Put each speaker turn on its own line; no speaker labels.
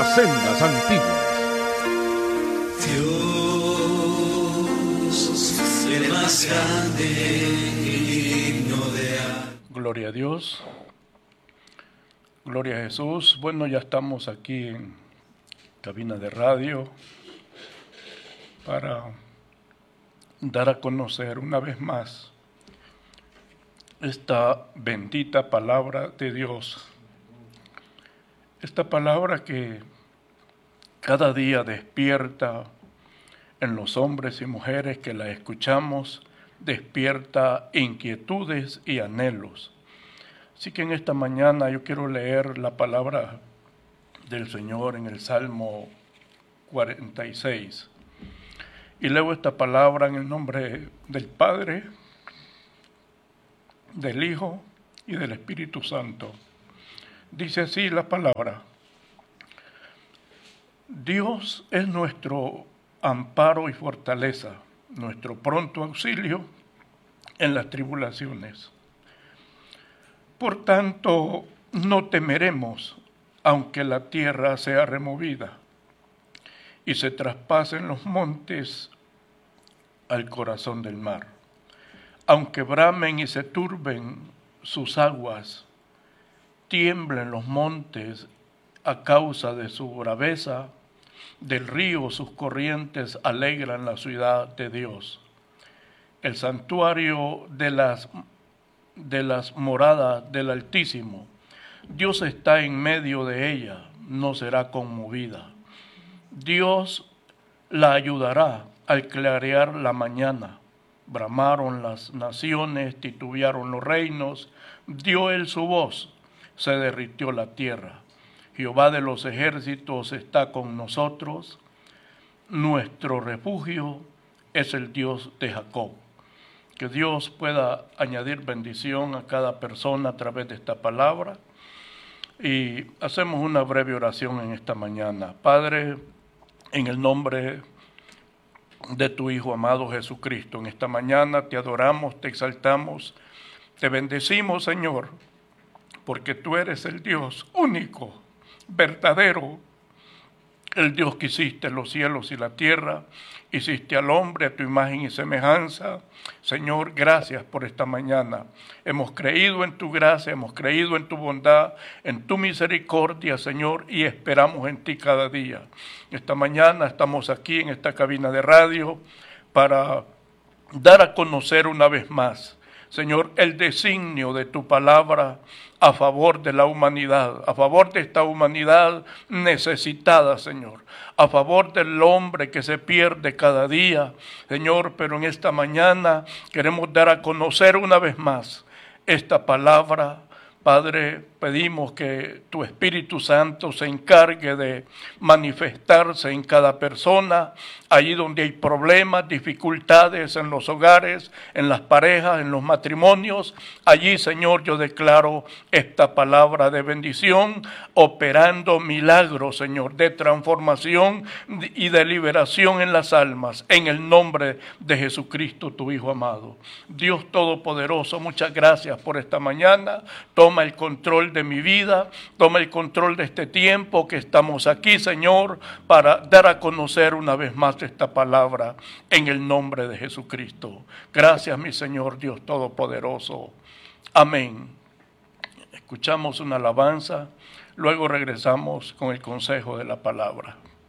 las sendas antiguas.
Dios, eres más grande y digno de amor.
Gloria a Dios, gloria a Jesús. Bueno, ya estamos aquí en cabina de radio para dar a conocer una vez más esta bendita palabra de Dios. Esta palabra que cada día despierta en los hombres y mujeres que la escuchamos, despierta inquietudes y anhelos. Así que en esta mañana yo quiero leer la palabra del Señor en el Salmo 46. Y leo esta palabra en el nombre del Padre, del Hijo y del Espíritu Santo. Dice así la palabra: Dios es nuestro amparo y fortaleza, nuestro pronto auxilio en las tribulaciones. Por tanto, no temeremos, aunque la tierra sea removida y se traspasen los montes al corazón del mar, aunque bramen y se turben sus aguas, tiemblen los montes a causa de su braveza, del río sus corrientes alegran la ciudad de Dios, el santuario de las moradas del Altísimo. Dios está en medio de ella, no será conmovida. Dios la ayudará al clarear la mañana. Bramaron las naciones, titubearon los reinos, dio él su voz, se derritió la tierra. Jehová de los ejércitos está con nosotros, nuestro refugio es el Dios de Jacob. Que Dios pueda añadir bendición a cada persona a través de esta palabra. Y hacemos una breve oración en esta mañana. Padre, en el nombre de tu Hijo amado Jesucristo, en esta mañana te adoramos, te exaltamos, te bendecimos, Señor, porque tú eres el Dios único, verdadero, el Dios que hiciste los cielos y la tierra, hiciste al hombre a tu imagen y semejanza. Señor, gracias por esta mañana. Hemos creído en tu gracia, hemos creído en tu bondad, en tu misericordia, Señor, y esperamos en ti cada día. Esta mañana estamos aquí en esta cabina de radio para dar a conocer una vez más, Señor, el designio de tu palabra a favor de la humanidad, a favor de esta humanidad necesitada, Señor, a favor del hombre que se pierde cada día, Señor, pero en esta mañana queremos dar a conocer una vez más esta palabra. Padre, pedimos que tu Espíritu Santo se encargue de manifestarse en cada persona, allí donde hay problemas, dificultades en los hogares, en las parejas, en los matrimonios. Allí, Señor, yo declaro esta palabra de bendición, operando milagros, Señor, de transformación y de liberación en las almas, en el nombre de Jesucristo, tu Hijo amado. Dios Todopoderoso, muchas gracias por esta mañana. Toma el control de mi vida, toma el control de este tiempo que estamos aquí, Señor, para dar a conocer una vez más esta palabra en el nombre de Jesucristo. Gracias, mi Señor Dios Todopoderoso. Amén. Escuchamos una alabanza, luego regresamos con el consejo de la palabra.